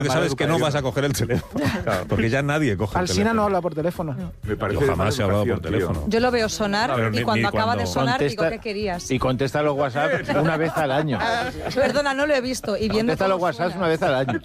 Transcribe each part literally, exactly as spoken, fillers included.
Porque sabes que no vas a coger el teléfono. Claro, porque ya nadie coge el teléfono. Alsina no habla por teléfono. Me parece Yo jamás he hablado por teléfono. Yo lo veo sonar A ver, y ni- cuando ni acaba cuando- de sonar Contesta- digo, ¿qué querías? Y contesta los WhatsApp una vez al año. Perdona, no lo he visto. Y viendo Contesta cómo los WhatsApp suena. una vez al año.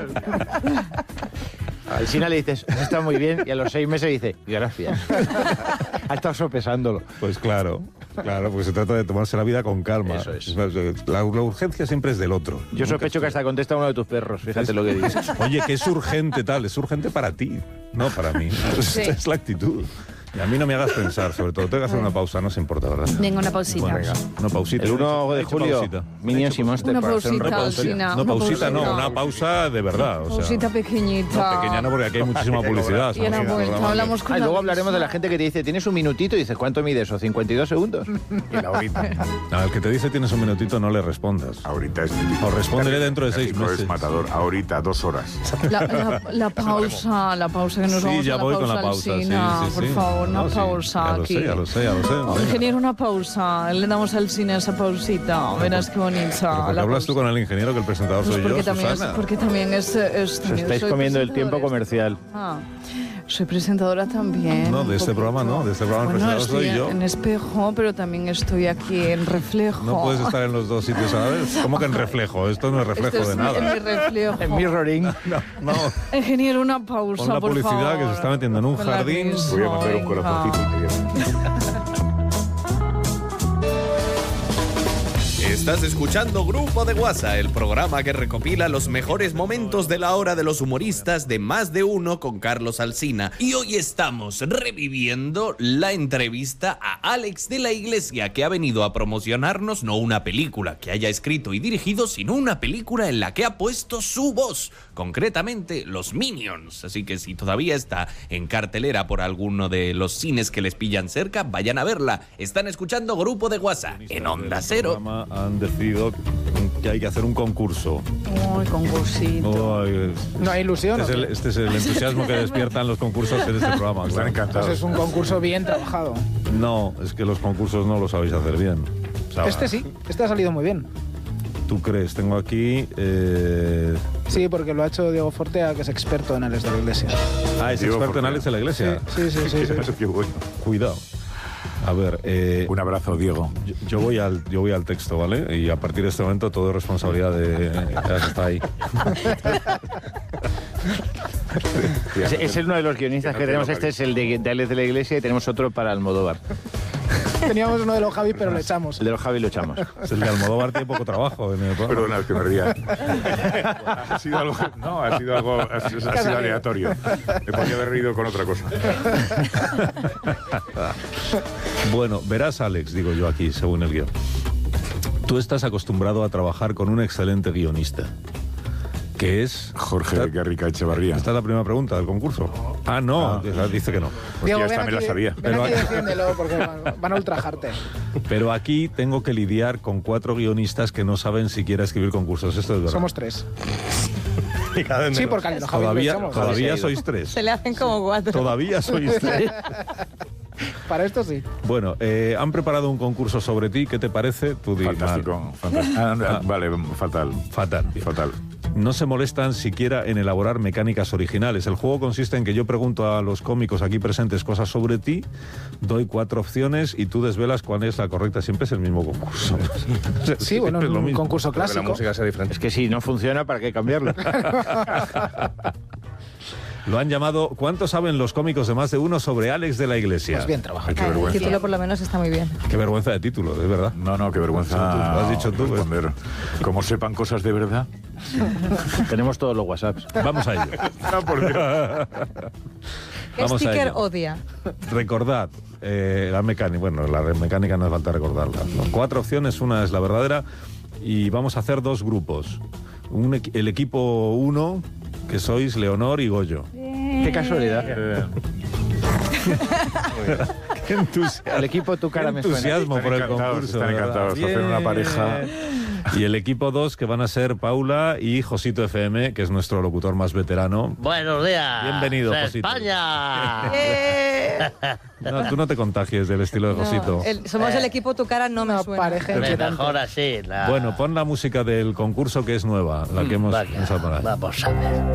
A Alsina le dices, está muy bien, y a los seis meses dice, gracias. Ha estado sopesándolo. Pues claro, claro, porque se trata de tomarse la vida con calma. Eso es. La, la urgencia siempre es del otro. Yo Nunca sospecho que es- hasta contesta uno de tus perros, fíjate lo que dices. Oye, que es urgente tal, es urgente para ti, no para mí. Sí. Esta es la actitud. Y a mí no me hagas pensar, sobre todo. Tengo que hacer una pausa, no se importa, ¿verdad? Venga, una pausita. Bueno, venga, una pausita. El uno He de hecho julio, pausita. Minions y Monster. Una para hacer un pausita, recordatorio. Alsina. No, Una pausita no, pausita. una pausa de verdad. O sea, Pausita pequeñita. no, pequeña no, porque aquí hay muchísima publicidad. Y a la Somos un vuelta programa hablamos con Ah, y la luego hablaremos de la misma. gente que te dice, tienes un minutito, y dices, ¿cuánto mide eso? ¿cincuenta y dos segundos? Y la horita. que- No, el que te dice tienes un minutito no le respondas. Ahorita es típico. O respóndele dentro de seis México meses. es matador. Ahorita, dos horas. La, la, la pausa, la pausa que nos Sí, vamos ya a la voy pausa, con la pausa. Alsina, sí, sí, por sí. favor, una No, sí, pausa ya lo aquí. sé, ya lo sé, ya lo sé. Venga. Ingeniero, una pausa. Le damos al cine esa pausita. Verás qué bonita. Pero ¿por qué la hablas tú pausa. con el ingeniero que el presentador Pues soy porque yo, también es, Susana? porque también es, es Os estáis soy comiendo el tiempo presentadora. comercial. Ah, soy presentadora también. No, de un este poquito. programa no, de este programa el Bueno, presentador estoy soy yo. en espejo, pero también estoy aquí en reflejo. No puedes estar en los dos sitios a la vez. ¿Cómo que en reflejo? Esto no es reflejo Esto de es nada. en mi reflejo. En mirroring. No, Ingeniero, una pausa, Pon la por publicidad favor. que se está metiendo en un Con la jardín. risa, Voy a mandar un venga. corazoncito inmediato. Estás escuchando Grupo de WhatsApp, el programa que recopila los mejores momentos de la hora de los humoristas de Más de Uno con Carlos Alsina. Y hoy estamos reviviendo la entrevista a Alex de la Iglesia, que ha venido a promocionarnos no una película que haya escrito y dirigido, sino una película en la que ha puesto su voz, concretamente Los Minions. Así que si todavía está en cartelera por alguno de los cines que les pillan cerca, vayan a verla. Están escuchando Grupo de WhatsApp en Onda Cero. Han decidido que hay que hacer un concurso. Ay, concursito. Ay, No hay ilusión. este, es ¿o el, qué? este es el entusiasmo que despiertan los concursos en este programa. Están claro. encantados. Pues es un concurso bien trabajado. No, es que los concursos no lo sabéis hacer bien. O sea, Este sí, este ha salido muy bien. ¿Tú crees? Tengo aquí... eh, Sí, porque lo ha hecho Diego Fortea, que es experto en Alex de la Iglesia. Ah, es Diego experto en Fortea. Alex de la Iglesia. Sí, sí, sí. sí, sí. Qué bueno. Cuidado. A ver, eh, Un abrazo, Diego. yo, yo voy al, yo voy al texto, ¿vale? Y a partir de este momento todo es responsabilidad de... Ya se está ahí. Es, es uno de los guionistas que, Que no te tenemos. lo Este es el de, de Alex de la Iglesia, y tenemos otro para Almodóvar. Teníamos uno de los Javi, pero lo echamos. El de los Javi lo echamos. Es el de Almodóvar, tiene poco trabajo en el programa. Perdona, es que me ría. Ha sido algo... No, ha sido algo... Ha sido, ha sido aleatorio. Me podía haber reído con otra cosa. Bueno, verás, Alex, digo yo aquí, según el guión. Tú estás acostumbrado a trabajar con un excelente guionista, que es... Jorge Esta- Guerrica Echevarría. Esta es la primera pregunta del concurso. Ah, no, dice que no. Hostia, esta ven me la aquí- sabía. Ven Pero aquí y aquí- defiéndelo, porque van, van a ultrajarte. Pero aquí tengo que lidiar con cuatro guionistas que no saben siquiera escribir concursos. Esto es verdad. Somos tres. Fíjate, Sí, porque al de Javi lo todavía, echamos. todavía sois tres. Se le hacen como cuatro. Todavía sois tres. Para esto sí. Bueno, eh, han preparado un concurso sobre ti. ¿Qué te parece? Tú di, Fantástico. fantástico. Ah, Ah. vale, fatal. mal. Fatal. Fatal. No se molestan siquiera en elaborar mecánicas originales. El juego consiste en que yo pregunto a los cómicos aquí presentes cosas sobre ti, doy cuatro opciones y tú desvelas cuál es la correcta. Siempre es el mismo concurso. Sí, bueno, Siempre es lo un mismo. concurso clásico. sea diferente. Es que si no funciona, ¿para qué cambiarlo? Lo han llamado ¿Cuánto saben los cómicos de Más de Uno sobre Alex de la Iglesia? Pues bien trabajado. Ay, qué El vergüenza. título por lo menos está muy bien. Qué vergüenza de título, es verdad. No, no, qué vergüenza. Lo has dicho tú, ¿eh? Responder. Como sepan cosas de verdad. Tenemos todos los WhatsApps. Vamos a ello. No, por Dios. ¿Qué Vamos a sticker ello. odia? Recordad, eh, la mecánica, bueno, la mecánica no hace falta recordarla. ¿no? Cuatro opciones, una es la verdadera y vamos a hacer dos grupos. Un equi- el equipo uno, que sois Leonor y Goyo. Qué casualidad. Eh, Qué entusiasmo. El equipo Tu Cara Qué me suena. entusiasmo por el encantados, concurso. están ¿verdad? encantados. Hacen una pareja. Y el equipo dos, que van a ser Paula y Josito F M, que es nuestro locutor más veterano. Buenos días. Bienvenido, Josito. España. Eh, No, tú no te contagies del estilo de no, Josito. el- somos el equipo Tu Cara, no me Una suena. pareja Me- inquietante. Mejor así. la- Bueno, pon la música del concurso, que es nueva, la que hemos Vaya, pensado poner. vamos a ver.